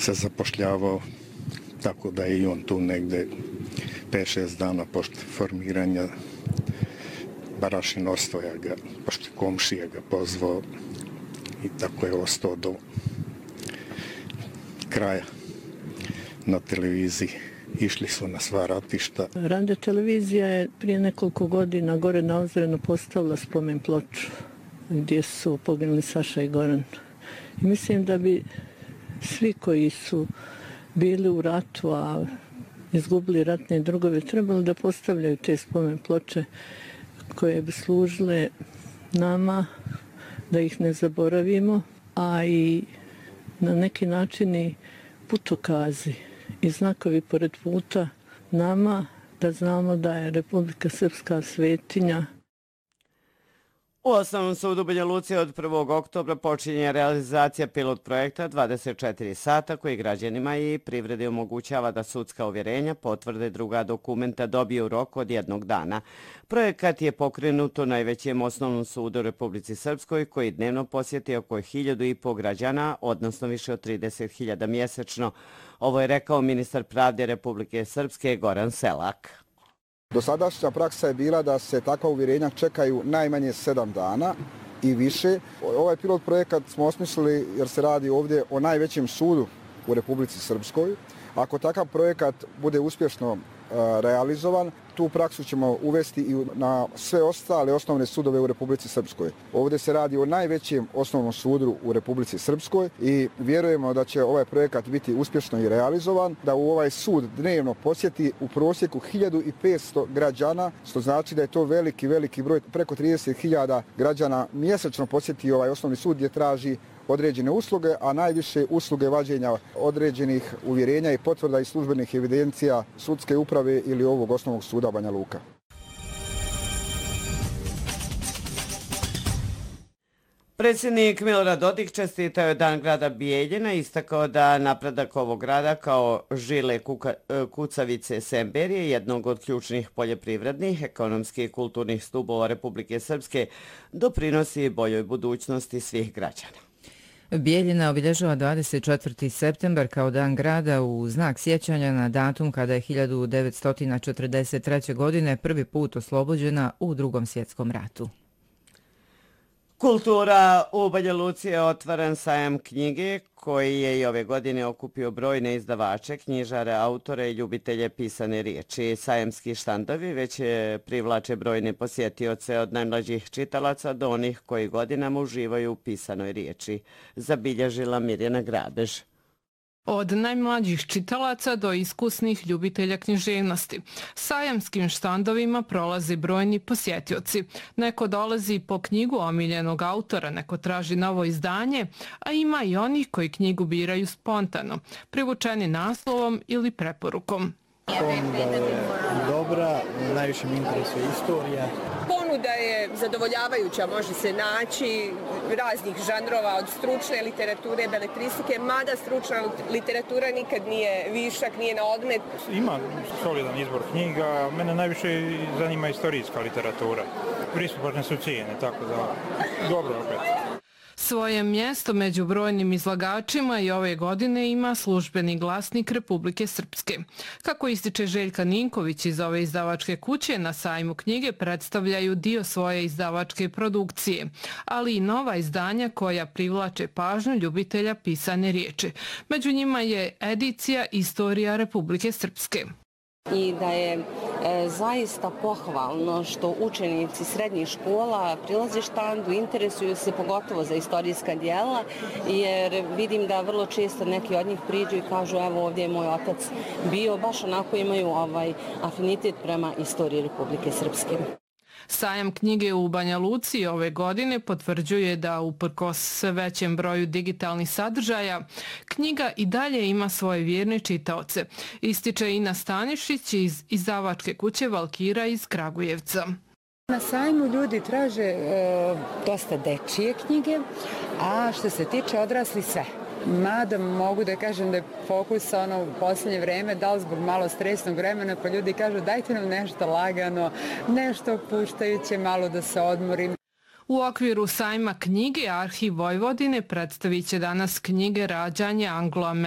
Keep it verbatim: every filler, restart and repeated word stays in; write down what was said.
se zapošljavao, tako da je i on tu negde pet šest dana pošto formiranja Barašin ostoja ga, pošto komšija ga pozvao i tako je ostao do kraja na televiziji. Išli su na sva ratišta. Radio televizija je prije nekoliko godina gore na Ozrenu postavila spomen ploču gdje su poginuli Saša i Goran. I mislim da bi svi koji su bili u ratu, a izgubili ratne drugove, trebali da postavljaju te spomen ploče koje bi služile nama, da ih ne zaboravimo, a i na neki način i putokazi i znakovi pored puta nama, da znamo da je Republika Srpska svetinja. U Osnovnom sudu u Banja Luci od prvog oktobra počinje realizacija pilot projekta dvadeset četiri sata koji građanima i privredi omogućava da sudska uvjerenja, potvrde i druga dokumenta dobiju u roku od jednog dana. Projekat je pokrenut u najvećem osnovnom sudu u Republici Srpskoj koji dnevno posjeti oko hiljadu i po građana, odnosno više od trideset hiljada mjesečno. Ovo je rekao ministar pravde Republike Srpske Goran Selak. Dosadašnja praksa je bila da se takva uvjerenja čekaju najmanje sedam dana i više. Ovaj pilot projekat smo osmislili jer se radi ovdje o najvećem sudu u Republici Srpskoj. Ako takav projekat bude uspješno realizovan, tu praksu ćemo uvesti i na sve ostale osnovne sudove u Republici Srpskoj. Ovdje se radi o najvećem osnovnom sudu u Republici Srpskoj i vjerujemo da će ovaj projekat biti uspješno i realizovan, da u ovaj sud dnevno posjeti u prosjeku hiljadu petsto građana, što znači da je to veliki, veliki broj, preko trideset hiljada građana mjesečno posjeti ovaj osnovni sud gdje traži određene usluge, a najviše usluge vađenja određenih uvjerenja i potvrda i službenih evidencija sudske uprave ili ovog osnovnog suda Banja Luka. Predsjednik Milorad Dodik čestitao je Dan grada Bijeljina i istakao da napredak ovog grada kao žile kuka, kucavice Semberije, jednog od ključnih poljoprivrednih, ekonomskih i kulturnih stubova Republike Srpske, doprinosi boljoj budućnosti svih građana. Bijeljina obilježava dvadeset četvrti septembar kao Dan grada u znak sjećanja na datum kada je hiljadu devetsto četrdeset treće. godine prvi put oslobođena u Drugom svjetskom ratu. Kultura u Banja Luci je otvoren sajam knjige koji je i ove godine okupio brojne izdavače, knjižare, autore i ljubitelje pisane riječi. Sajamski štandovi već privlače brojne posjetioce od najmlađih čitalaca do onih koji godinama uživaju u pisanoj riječi, zabilježila Mirjana Grabež. Od najmlađih čitalaca do iskusnih ljubitelja književnosti. Sajamskim štandovima prolaze brojni posjetioci. Neko dolazi po knjigu omiljenog autora, neko traži novo izdanje, a ima i onih koji knjigu biraju spontano, privučeni naslovom ili preporukom. Ponuda je dobra, najviše mi interesuje istorija. Ponuda je zadovoljavajuća, može se naći raznih žanrova od stručne literature, beletristike, mada stručna literatura nikad nije višak, nije na odmet. Ima solidan izbor knjiga, mene najviše zanima istorijska literatura. Pristupačne su cijene, tako da dobro opet. Svoje mjesto među brojnim izlagačima i ove godine ima Službeni glasnik Republike Srpske. Kako ističe Željka Ninković iz ove izdavačke kuće, na sajmu knjige predstavljaju dio svoje izdavačke produkcije, ali i nova izdanja koja privlače pažnju ljubitelja pisane riječi. Među njima je edicija Istorija Republike Srpske. I da je e, zaista pohvalno što učenici srednjih škola prilaze štandu, interesuju se pogotovo za istorijska djela, jer vidim da vrlo često neki od njih priđu i kažu evo ovdje je moj otac bio, baš onako imaju ovaj afinitet prema istoriji Republike Srpske. Sajam knjige u Banja Luci ove godine potvrđuje da uprkos sve većem broju digitalnih sadržaja, knjiga i dalje ima svoje vjerne čitaoce, ističe Ina Stanišić iz izdavačke kuće Valkira iz Kragujevca. Na sajmu ljudi traže e, dosta dečije knjige, a što se tiče odrasli sve. Mada mogu da kažem da je fokus ono u posljednje vreme, da li zbog malo stresnog vremena, pa ljudi kažu dajte nam nešto lagano, nešto puštajuće, malo da se odmorim. U okviru sajma knjige Arhiv Vojvodine predstavit će danas knjige Rađanje anglo-američke